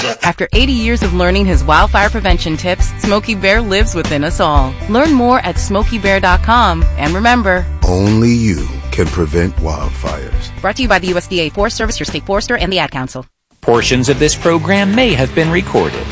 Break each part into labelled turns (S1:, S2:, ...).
S1: After 80 years of learning his wildfire prevention tips, Smokey Bear lives within us all. Learn more at SmokeyBear.com. And remember,
S2: only you can prevent wildfires.
S1: Brought to you by the USDA Forest Service, your state forester, and the Ad Council.
S3: Portions of this program may have been recorded.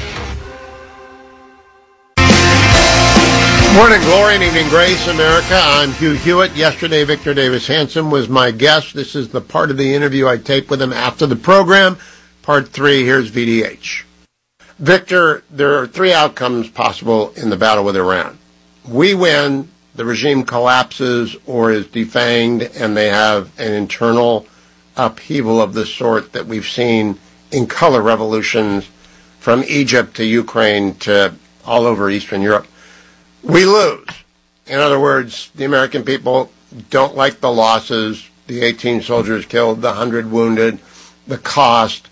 S4: Morning glory and evening grace, America. I'm Hugh Hewitt. Yesterday, Victor Davis Hanson was my guest. This is the part of the interview I taped with him after the program. Part 3, here's VDH. Victor, there are 3 outcomes possible in the battle with Iran. We win, the regime collapses or is defanged, and they have an internal upheaval of the sort that we've seen in color revolutions from Egypt to Ukraine to all over Eastern Europe. We lose. In other words, the American people don't like the losses, the 18 soldiers killed, the 100 wounded, the cost.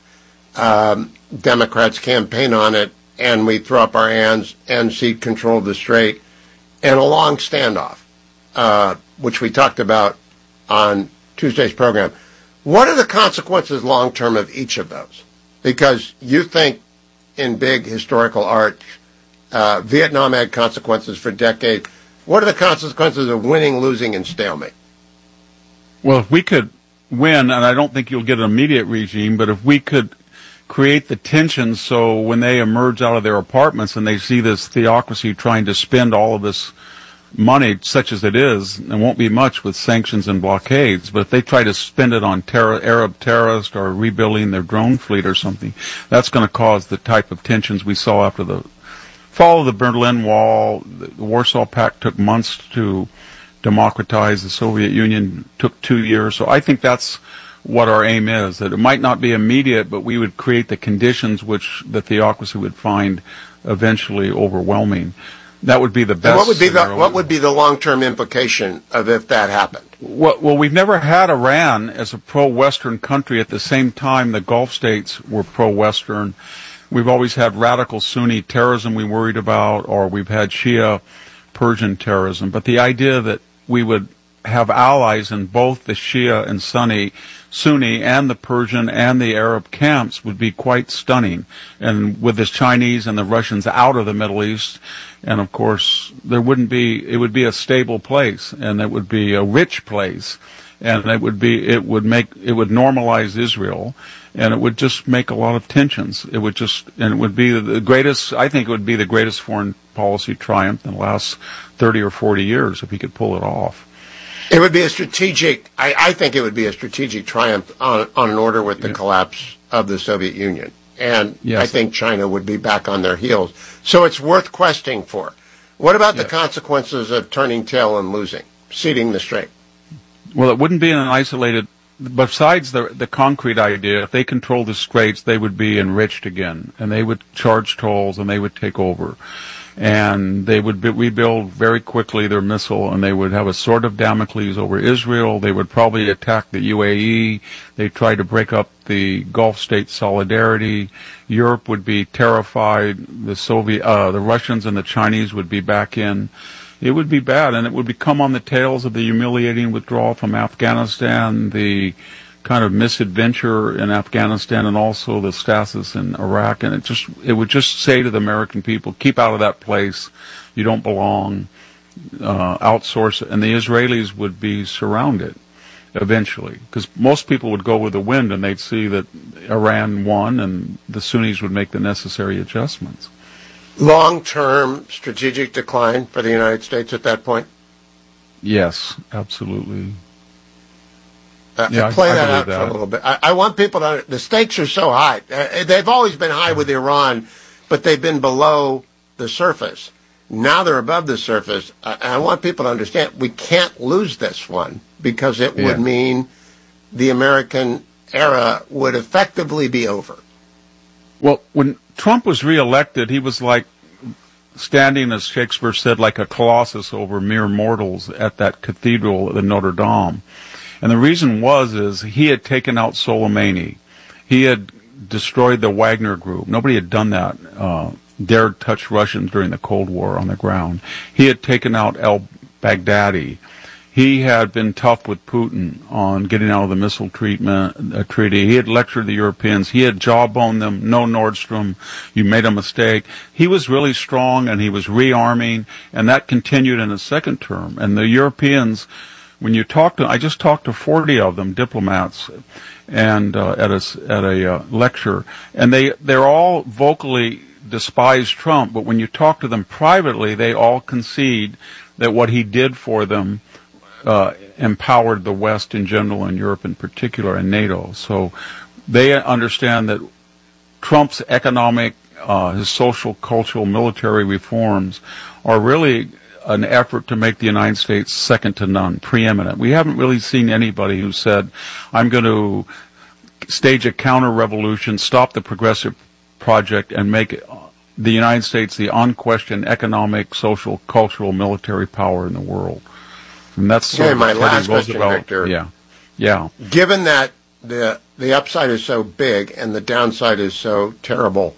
S4: Democrats campaign on it, and we throw up our hands and seek control of the strait, and a long standoff, which we talked about on Tuesday's program. What are the consequences long-term of each of those? Because you think in big historical arc, Vietnam had consequences for decades. What are the consequences of winning, losing, and stalemate?
S5: Well, if we could win, and I don't think you'll get an immediate regime, but if we could create the tensions so when they emerge out of their apartments and they see this theocracy trying to spend all of this money, such as it is, there won't be much with sanctions and blockades, but if they try to spend it on Arab terrorists or rebuilding their drone fleet or something, that's going to cause the type of tensions we saw after the fall of the Berlin Wall. The Warsaw Pact took months to democratize. The Soviet Union took 2 years. So I think that's what our aim is, that it might not be immediate, but we would create the conditions which the theocracy would find eventually overwhelming. That would be the best.
S4: And what would be the long-term implication of if that happened?
S5: Well, we've never had Iran as a pro-Western country. At the same time, the Gulf states were pro-Western. We've always had radical Sunni terrorism we worried about, or we've had Shia Persian terrorism. But the idea that we would have allies in both the Shia and Sunni and the Persian and the Arab camps would be quite stunning. And with the Chinese and the Russians out of the Middle East, and of course it would be a stable place, and it would be a rich place, and it would normalize Israel, and it would just make a lot of tensions. It would be the greatest, I think it would be the greatest foreign policy triumph in the last 30 or 40 years if he could pull it off.
S4: It would be a strategic, I think it would be a strategic triumph on an order with the collapse of the Soviet Union. And yes. I think China would be back on their heels. So it's worth questing for. What about the consequences of turning tail and losing, ceding the strait?
S5: Well, it wouldn't be an isolated, besides the concrete idea, if they control the straits, they would be enriched again, and they would charge tolls, and they would take over. And they would rebuild very quickly their missile, and they would have a sword of Damocles over Israel. They would probably attack the UAE. They'd try to break up the Gulf state solidarity. Europe would be terrified. The Russians and the Chinese would be back in. It would be bad, and it would become on the tails of the humiliating withdrawal from Afghanistan, the kind of misadventure in Afghanistan, and also the stasis in Iraq. And it would just say to the American people, keep out of that place. You don't belong. Outsource it. And the Israelis would be surrounded eventually, because most people would go with the wind, and they'd see that Iran won, and the Sunnis would make the necessary adjustments.
S4: Long-term strategic decline for the United States at that point?
S5: Yes, absolutely.
S4: Play that out for a little bit. I want people to, the stakes are so high. They've always been high with Iran, but they've been below the surface. Now they're above the surface. I want people to understand we can't lose this one, because it would mean the American era would effectively be over.
S5: Well, when Trump was reelected, he was like standing, as Shakespeare said, like a colossus over mere mortals at that cathedral at Notre Dame. And the reason is he had taken out Soleimani. He had destroyed the Wagner Group. Nobody had done that, dared touch Russians during the Cold War on the ground. He had taken out al-Baghdadi. he had been tough with Putin on getting out of the missile treaty. He had lectured the Europeans. He had jawboned them, no Nord Stream, you made a mistake. He was really strong, and he was rearming, and that continued in his second term. And the Europeans, when you talk to, I just talked to 40 of them, diplomats, and at a lecture, and they're all vocally despise Trump, but when you talk to them privately, they all concede that what he did for them empowered the West in general and Europe in particular and NATO. So they understand that Trump's economic, his social, cultural, military reforms are really an effort to make the United States second to none, preeminent. We haven't really seen anybody who said, I'm going to stage a counter-revolution, stop the progressive project, and make the United States the unquestioned economic, social, cultural, military power in the world. And that's sort of
S4: my last question,
S5: Roosevelt.
S4: Victor.
S5: Yeah.
S4: Given that the upside is so big and the downside is so terrible,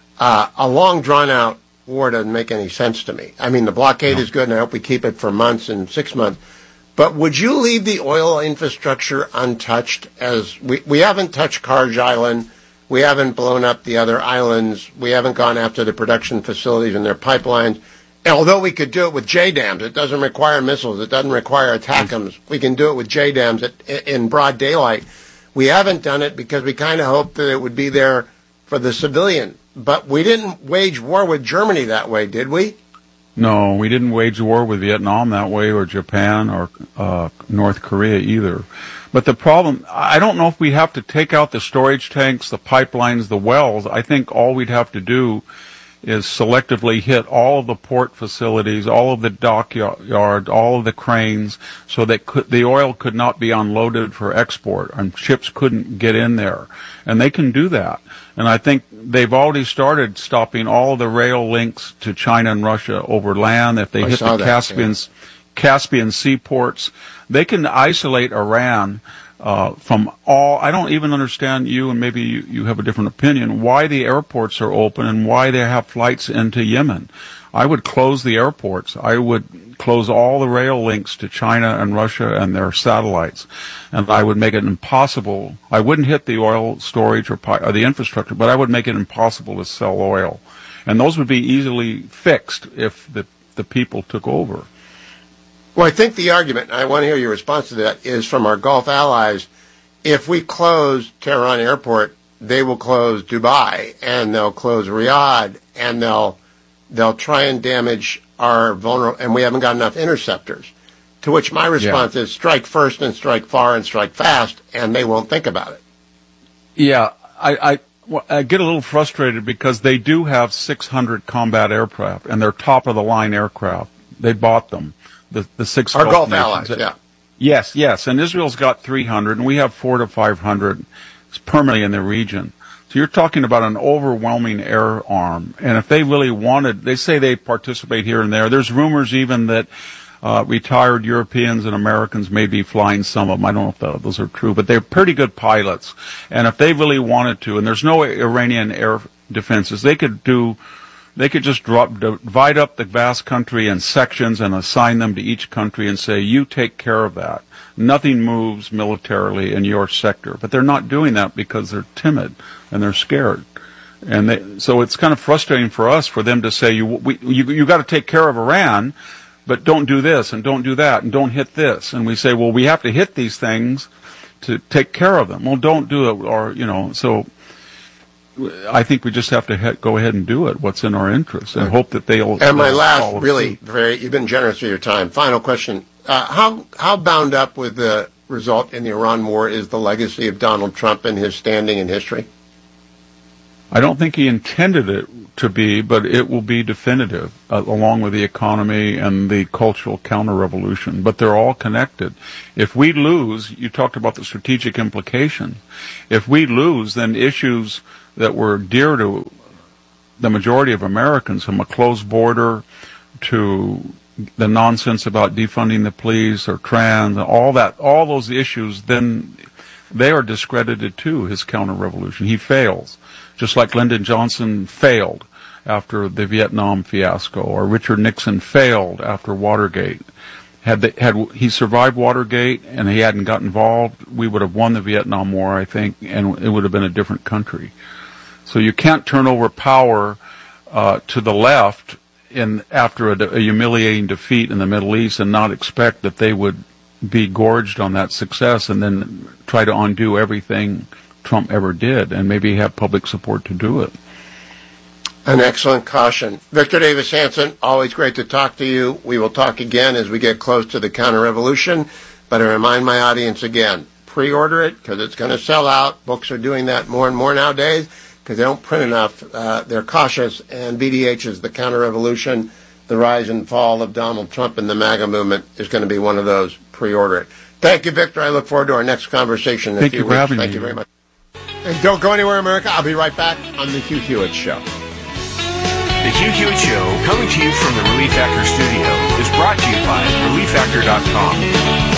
S4: a long, drawn-out war doesn't make any sense to me. I mean, the blockade is good, and I hope we keep it for months and 6 months. But would you leave the oil infrastructure untouched? As we haven't touched Karj Island, we haven't blown up the other islands, we haven't gone after the production facilities and their pipelines. And although we could do it with JDAMs, it doesn't require missiles, it doesn't require ATACMS. We can do it with JDAMs in broad daylight. We haven't done it because we kind of hoped that it would be there for the civilian. But we didn't wage war with Germany that way, did we?
S5: No, we didn't wage war with Vietnam that way, or Japan, or North Korea either. But the problem, I don't know if we have to take out the storage tanks, the pipelines, the wells. I think all we'd have to do is selectively hit all of the port facilities, all of the dockyard, all of the cranes, so that the oil could not be unloaded for export, and ships couldn't get in there. And they can do that. And I think they've already started stopping all of the rail links to China and Russia over land. If they hit the Caspian seaports, they can isolate Iran from all. I don't even understand, you, and maybe you have a different opinion, why the airports are open and why they have flights into Yemen. I would close the airports. I would close all the rail links to China and Russia and their satellites, and I would make it impossible. I wouldn't hit the oil storage or the infrastructure, but I would make it impossible to sell oil. And those would be easily fixed if the people took over.
S4: Well, I think the argument, and I want to hear your response to that, is from our Gulf allies, if we close Tehran Airport, they will close Dubai, and they'll close Riyadh, and they'll try and damage our vulnerable, and we haven't got enough interceptors. To which my response is strike first and strike far and strike fast, and they won't think about it.
S5: Yeah, I get a little frustrated because they do have 600 combat aircraft, and they're top-of-the-line aircraft. They bought them. The six
S4: our Gulf
S5: nations.
S4: allies, yeah.
S5: Yes, and Israel's got 300, and we have 400 to 500 permanently in the region. So you're talking about an overwhelming air arm, and if they really wanted, they say they participate here and there. There's rumors even that retired Europeans and Americans may be flying some of them. I don't know if those are true, but they're pretty good pilots. And if they really wanted to, and there's no Iranian air defenses, they could just divide up the vast country in sections and assign them to each country and say, you take care of that. Nothing moves militarily in your sector. But they're not doing that because they're timid and they're scared. And so it's kind of frustrating for us for them to say, you got to take care of Iran, but don't do this and don't do that and don't hit this. And we say, well, we have to hit these things to take care of them. Well, don't do it, or, so I think we just have to go ahead and do it, what's in our interest, and hope that they'll...
S4: And my last, really, you've been generous with your time. Final question. How bound up with the result in the Iran war is the legacy of Donald Trump and his standing in history?
S5: I don't think he intended it to be, but it will be definitive, along with the economy and the cultural counter-revolution. But they're all connected. If we lose, you talked about the strategic implication. If we lose, then issues that were dear to the majority of Americans, from a closed border to the nonsense about defunding the police or trans, all those issues, then they are discredited too, his counter-revolution. He fails. Just like Lyndon Johnson failed after the Vietnam fiasco, or Richard Nixon failed after Watergate. Had he survived Watergate and he hadn't got involved, we would have won the Vietnam War, I think, and it would have been a different country. So you can't turn over power to the left after a humiliating defeat in the Middle East and not expect that they would be gorged on that success and then try to undo everything Trump ever did and maybe have public support to do it.
S4: An excellent caution. Victor Davis Hanson, always great to talk to you. We will talk again as we get close to the counter-revolution. But I remind my audience again, pre-order it because it's going to sell out. Books are doing that more and more nowadays because they don't print enough. They're cautious. And VDH's The Counter-Revolution, The Rise and Fall of Donald Trump and the MAGA Movement is going to be one of those. Pre-order it. Thank you, Victor. I look forward to our next conversation in a few weeks. Thank you very much. And don't go anywhere, America. I'll be right back on The Hugh Hewitt Show.
S6: The Hugh Hewitt Show, coming to you from the Relief Factor studio, is brought to you by ReliefFactor.com.